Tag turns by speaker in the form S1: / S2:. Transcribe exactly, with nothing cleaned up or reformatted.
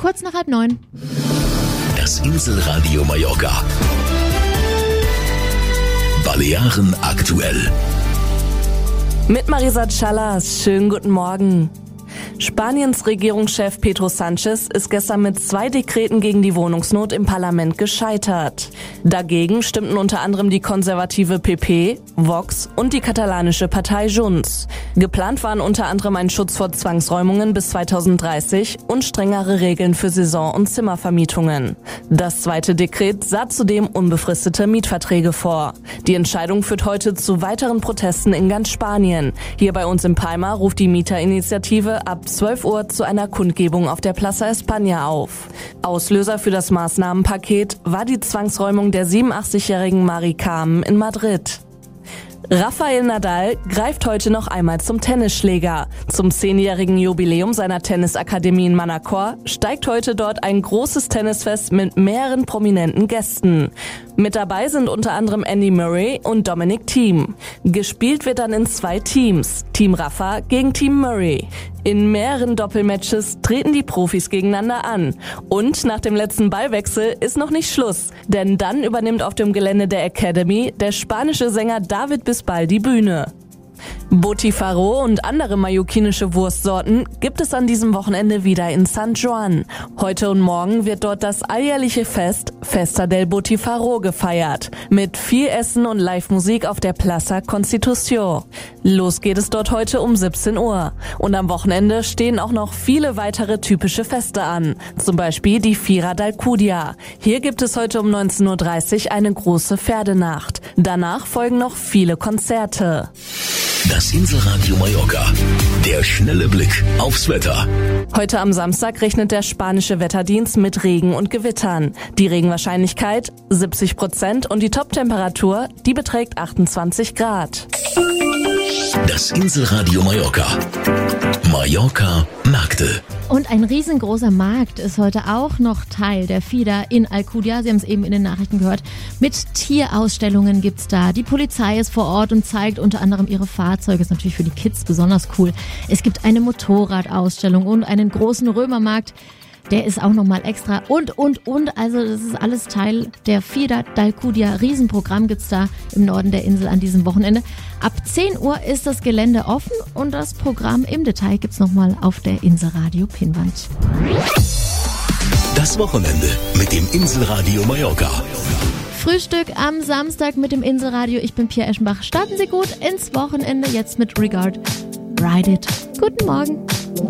S1: kurz nach halb neun.
S2: Das Inselradio Mallorca. Balearen aktuell.
S3: Mit Marisa Chalas, schönen guten Morgen. Spaniens Regierungschef Pedro Sánchez ist gestern mit zwei Dekreten gegen die Wohnungsnot im Parlament gescheitert. Dagegen stimmten unter anderem die konservative P P, Vox und die katalanische Partei Junts. Geplant waren unter anderem ein Schutz vor Zwangsräumungen bis zweitausenddreißig und strengere Regeln für Saison- und Zimmervermietungen. Das zweite Dekret sah zudem unbefristete Mietverträge vor. Die Entscheidung führt heute zu weiteren Protesten in ganz Spanien. Hier bei uns in Palma ruft die Mieterinitiative ab zwölf Uhr zu einer Kundgebung auf der Plaza España auf. Auslöser für das Maßnahmenpaket war die Zwangsräumung der siebenundachtzigjährigen Mari Carmen in Madrid. Rafael Nadal greift heute noch einmal zum Tennisschläger. Zum zehnjährigen Jubiläum seiner Tennisakademie in Manacor steigt heute dort ein großes Tennisfest mit mehreren prominenten Gästen. Mit dabei sind unter anderem Andy Murray und Dominic Thiem. Gespielt wird dann in zwei Teams, Team Rafa gegen Team Murray. In mehreren Doppelmatches treten die Profis gegeneinander an. Und nach dem letzten Ballwechsel ist noch nicht Schluss, denn dann übernimmt auf dem Gelände der Academy der spanische Sänger David Bisbal die Bühne. Botifarro und andere mallorquinische Wurstsorten gibt es an diesem Wochenende wieder in San Juan. Heute und morgen wird dort das alljährliche Fest Festa del Botifarro gefeiert. Mit viel Essen und Live-Musik auf der Plaza Constitución. Los geht es dort heute um siebzehn Uhr. Und am Wochenende stehen auch noch viele weitere typische Feste an. Zum Beispiel die Fira d'Alcúdia. Hier gibt es heute um neunzehn Uhr dreißig eine große Pferdenacht. Danach folgen noch viele Konzerte.
S2: Das Inselradio Mallorca. Der schnelle Blick aufs Wetter.
S3: Heute am Samstag rechnet der spanische Wetterdienst mit Regen und Gewittern. Die Regenwahrscheinlichkeit siebzig Prozent und die Toptemperatur, die beträgt achtundzwanzig Grad.
S2: Das Inselradio Mallorca. Mallorca Märkte.
S1: Und ein riesengroßer Markt ist heute auch noch Teil der Fira in Alcúdia. Sie haben es eben in den Nachrichten gehört. Mit Tierausstellungen gibt's da. Die Polizei ist vor Ort und zeigt unter anderem ihre Fahrzeuge. Ist natürlich für die Kids besonders cool. Es gibt eine Motorradausstellung und einen großen Römermarkt. Der ist auch nochmal extra und, und, und. Also das ist alles Teil der Fira d'Alcúdia. Riesenprogramm gibt's da im Norden der Insel an diesem Wochenende. Ab zehn Uhr ist das Gelände offen und das Programm im Detail gibt's nochmal auf der Inselradio-Pinnwand.
S2: Das Wochenende mit dem Inselradio Mallorca.
S1: Frühstück am Samstag mit dem Inselradio. Ich bin Pia Eschenbach. Starten Sie gut ins Wochenende jetzt mit Regard. Ride it. Guten Morgen.